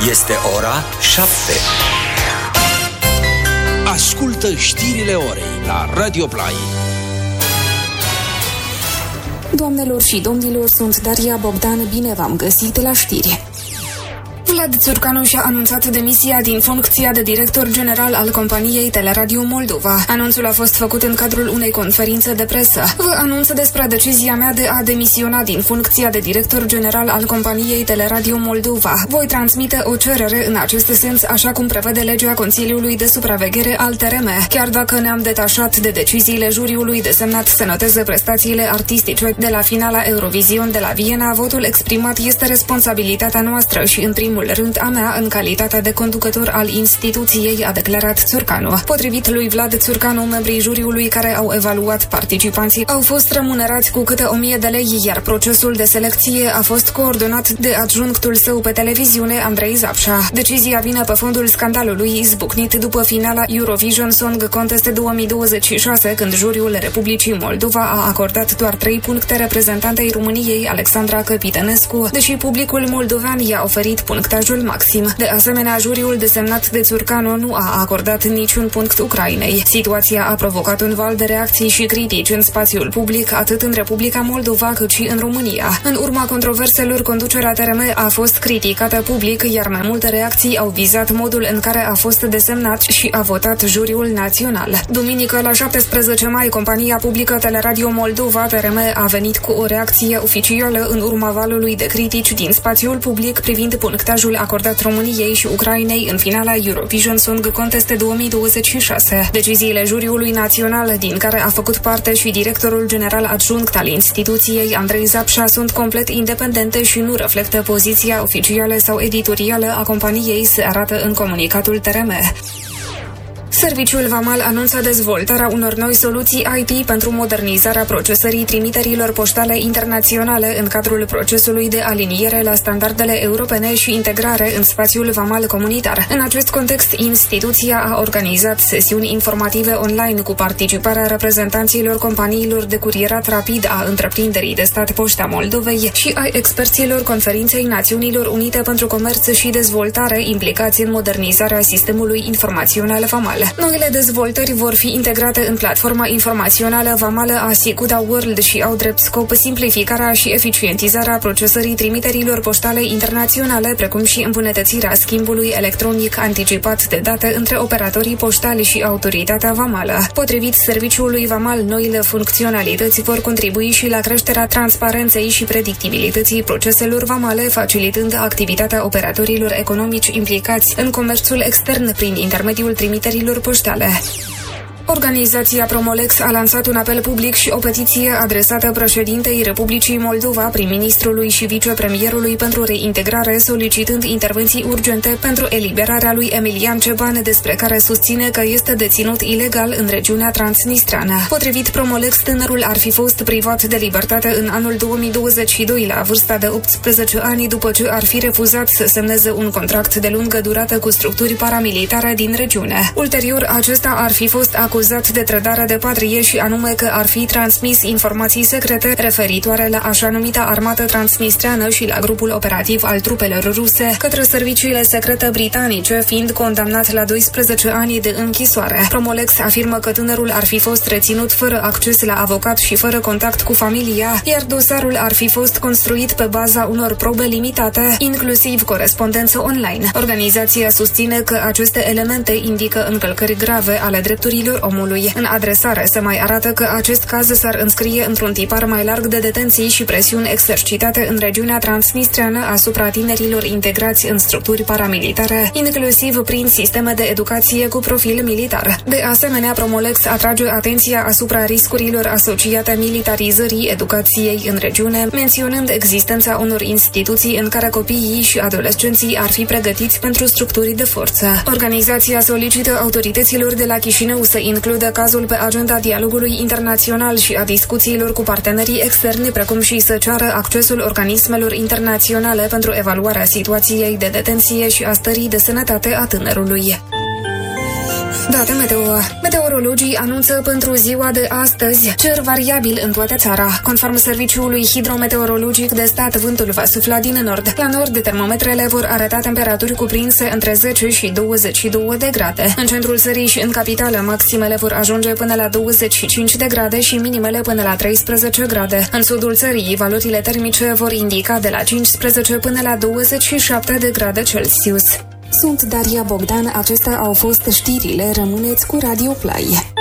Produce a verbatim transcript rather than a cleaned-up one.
Este ora șapte. Ascultă știrile orei la Radio Play. Doamnelor și domnilor, sunt Daria Bogdan, bine v-am găsit la știri. Vlad Țurcanu și-a anunțat demisia din funcția de director general al companiei Teleradio Moldova. Anunțul a fost făcut în cadrul unei conferințe de presă. Vă anunț despre decizia mea de a demisiona din funcția de director general al companiei Teleradio Moldova. Voi transmite o cerere în acest sens, așa cum prevede legea Consiliului de Supraveghere al T R M. Chiar dacă ne-am detașat de deciziile juriului desemnat să noteze prestațiile artistice de la finala Eurovision de la Viena, votul exprimat este responsabilitatea noastră și, în primul rând, a mea în calitate de conducător al instituției, a declarat Țurcanu. Potrivit lui Vlad Țurcanu, membrii juriului care au evaluat participanții au fost remunerați cu câte o mie de lei, iar procesul de selecție a fost coordonat de adjunctul său pe televiziune, Andrei Zapșa. Decizia vine pe fondul scandalului izbucnit după finala Eurovision Song Contest două mii douăzeci și șase, când juriul Republicii Moldova a acordat doar trei puncte reprezentantei României, Alexandra Căpitănescu, deși publicul moldovean i-a oferit punctajul maxim. De asemenea, juriul desemnat de Țurcanu nu a acordat niciun punct Ucrainei. Situația a provocat un val de reacții și critici în spațiul public, atât în Republica Moldova cât și în România. În urma controverselor, conducerea T R M a fost criticată public, iar mai multe reacții au vizat modul în care a fost desemnat și a votat juriul național. Duminică, la șaptesprezece mai, compania publică Teleradio Moldova, T R M, a venit cu o reacție oficială în urma valului de critici din spațiul public privind punctajul acordat României și Ucrainei în finala Eurovision Song Contest două mii douăzeci și șase. Deciziile juriului național, din care a făcut parte și directorul general adjunct al instituției, Andrei Zapșa, sunt complet independente și nu reflectă poziția oficială sau editorială a companiei, se arată în comunicatul T R M. Serviciul Vamal anunță dezvoltarea unor noi soluții I T pentru modernizarea procesării trimiterilor poștale internaționale în cadrul procesului de aliniere la standardele europene și integrare în spațiul Vamal comunitar. În acest context, instituția a organizat sesiuni informative online cu participarea reprezentanților companiilor de curierat rapid a întreprinderii de stat Poșta Moldovei și ai experților Conferinței Națiunilor Unite pentru Comerț și Dezvoltare implicați în modernizarea sistemului informațional Vamal. Noile dezvoltări vor fi integrate în platforma informațională vamală a Siguda World și au drept scop simplificarea și eficientizarea procesării trimiterilor poștale internaționale, precum și îmbunătățirea schimbului electronic anticipat de date între operatorii poștali și autoritatea vamală. Potrivit serviciului Vamal, noile funcționalități vor contribui și la creșterea transparenței și predictibilității proceselor vamale, facilitând activitatea operatorilor economici implicați în comerțul extern prin intermediul trimiterilor poștale. Organizația Promolex a lansat un apel public și o petiție adresată președintei Republicii Moldova, prim-ministrului și vicepremierului pentru reintegrare, solicitând intervenții urgente pentru eliberarea lui Emilian Ceban, despre care susține că este deținut ilegal în regiunea transnistreană. Potrivit Promolex, tânărul ar fi fost privat de libertate în anul două mii douăzeci și doi, la vârsta de optsprezece ani, după ce ar fi refuzat să semneze un contract de lungă durată cu structuri paramilitare din regiune. Ulterior, acesta ar fi fost acuzat de trădare de patrie și anume că ar fi transmis informații secrete referitoare la așa numita armată transnistreană și la grupul operativ al trupelor ruse către serviciile secrete britanice, fiind condamnat la doisprezece ani de închisoare. Promolex afirmă că tânărul ar fi fost reținut fără acces la avocat și fără contact cu familia, iar dosarul ar fi fost construit pe baza unor probe limitate, inclusiv corespondență online. Organizația susține că aceste elemente indică încălcări grave ale drepturilor omului. În adresare se mai arată că acest caz s-ar înscrie într-un tipar mai larg de detenții și presiuni exercitate în regiunea transnistreană asupra tinerilor integrați în structuri paramilitare, inclusiv prin sisteme de educație cu profil militar. De asemenea, Promolex atrage atenția asupra riscurilor asociate militarizării educației în regiune, menționând existența unor instituții în care copiii și adolescenții ar fi pregătiți pentru structuri de forță. Organizația solicită autorităților de la Chișinău să includă cazul pe agenda dialogului internațional și a discuțiilor cu partenerii externi, precum și să ceară accesul organismelor internaționale pentru evaluarea situației de detenție și a stării de sănătate a tânărului. Date meteo. Meteorologii anunță pentru ziua de astăzi cer variabil în toată țara. Conform Serviciului Hidrometeorologic de Stat, vântul va sufla din nord. La nord, termometrele vor arăta temperaturi cuprinse între zece și douăzeci și două de grade. În centrul țării și în capitală, maximele vor ajunge până la douăzeci și cinci de grade și minimele până la treisprezece grade. În sudul țării, valorile termice vor indica de la cincisprezece până la douăzeci și șapte de grade Celsius. Sunt Daria Bogdan, acestea au fost știrile, rămâneți cu Radio Play.